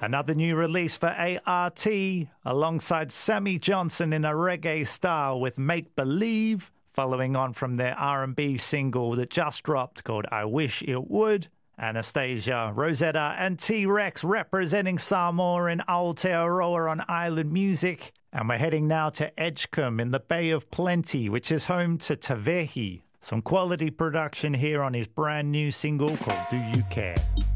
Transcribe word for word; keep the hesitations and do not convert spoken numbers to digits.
Another new release for A R T, alongside Sammy Johnson in a reggae style with Make Believe, following on from their R and B single that just dropped called I Wish It Would. Anastasia, Rosetta and T-Rex representing Samoa in Aotearoa on Island Music. And we're heading now to Edgecombe in the Bay of Plenty, which is home to Tavehi. Some quality production here on his brand new single called Do You Care?